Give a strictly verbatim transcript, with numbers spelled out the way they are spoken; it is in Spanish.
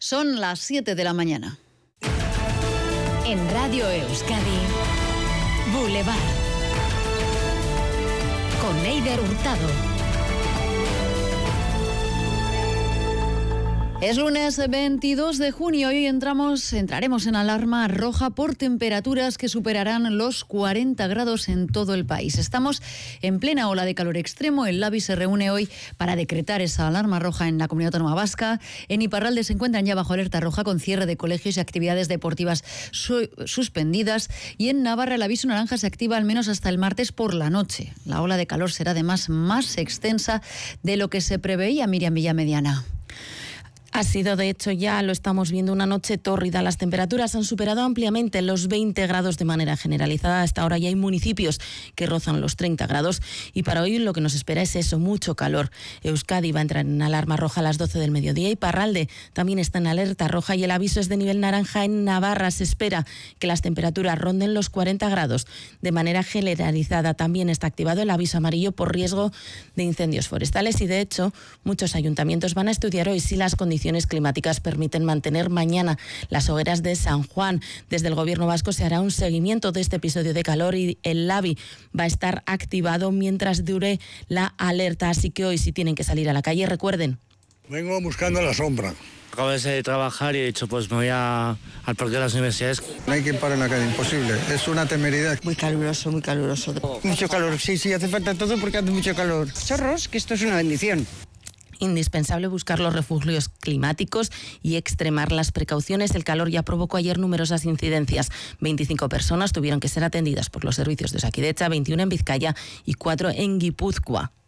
Son las siete de la mañana. En Radio Euskadi, Boulevard. Con Eider Hurtado. Es lunes veintidós de junio y hoy entramos, entraremos en alarma roja por temperaturas que superarán los cuarenta grados en todo el país. Estamos en plena ola de calor extremo. El LABI se reúne hoy para decretar esa alarma roja en la Comunidad Autónoma Vasca. En Iparralde se encuentran ya bajo alerta roja con cierre de colegios y actividades deportivas su- suspendidas. Y en Navarra el aviso naranja se activa al menos hasta el martes por la noche. La ola de calor será además más extensa de lo que se preveía. Miriam Villamediana. Ha sido, de hecho, ya lo estamos viendo, una noche tórrida. Las temperaturas han superado ampliamente los veinte grados de manera generalizada. Hasta ahora ya hay municipios que rozan los treinta grados y para hoy lo que nos espera es eso, mucho calor. Euskadi va a entrar en alarma roja a las doce del mediodía y Iparralde también está en alerta roja y el aviso es de nivel naranja. En Navarra se espera que las temperaturas ronden los cuarenta grados. De manera generalizada también está activado el aviso amarillo por riesgo de incendios forestales y, de hecho, muchos ayuntamientos van a estudiar hoy si las condiciones climáticas permiten mantener mañana las hogueras de San Juan. Desde el Gobierno vasco se hará un seguimiento de este episodio de calor y el LABI va a estar activado mientras dure la alerta. Así que hoy, si tienen que salir a la calle, recuerden. Vengo buscando la sombra. Acabo de trabajar y he dicho, pues me voy a, al parque de las universidades. No hay quien pare en la calle, imposible. Es una temeridad. Muy caluroso, muy caluroso. Mucho calor, sí, sí, hace falta todo porque hace mucho calor. Chorros, que esto es una bendición. Indispensable buscar los refugios climáticos y extremar las precauciones. El calor ya provocó ayer numerosas incidencias. veinticinco personas tuvieron que ser atendidas por los servicios de Osakidetza, veintiuno en Vizcaya y cuatro en Guipúzcoa.